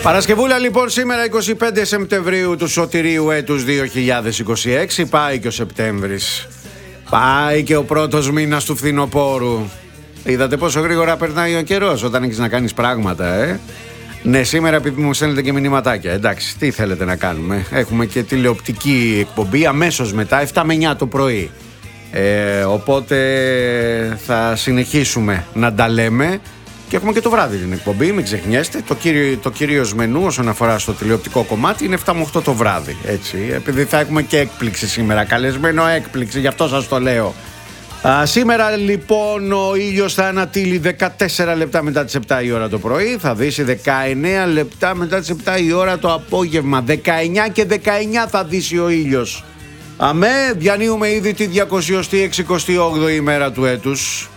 Παρασκευούλα λοιπόν, σήμερα 25 Σεπτεμβρίου του σωτηρίου έτους 2026. Πάει και ο Σεπτέμβρης. Πάει και ο πρώτος μήνας του φθινοπόρου. Είδατε πόσο γρήγορα περνάει ο καιρός όταν έχεις να κάνεις πράγματα, Ναι, σήμερα επειδή μου στέλνετε και μηνυματάκια. Εντάξει, τι θέλετε να κάνουμε. Έχουμε και τηλεοπτική εκπομπή αμέσως μετά, 7 με 9 το πρωί. Οπότε θα συνεχίσουμε να τα λέμε. Και έχουμε και το βράδυ την εκπομπή, μην ξεχνιέστε. Το κυρίως μενού όσον αφορά στο τηλεοπτικό κομμάτι είναι 7 με 8 το βράδυ. Έτσι, επειδή θα έχουμε και έκπληξη σήμερα. Καλεσμένο έκπληξη, γι' αυτό σας το λέω. Σήμερα λοιπόν ο ήλιος θα ανατείλει 14 λεπτά μετά τις 7 η ώρα το πρωί. Θα δύσει 19 λεπτά μετά τις 7 η ώρα το απόγευμα. 19 και 19 θα δύσει ο ήλιος. Αμέ, διανύουμε ήδη τη 268η ημέρα του έτους.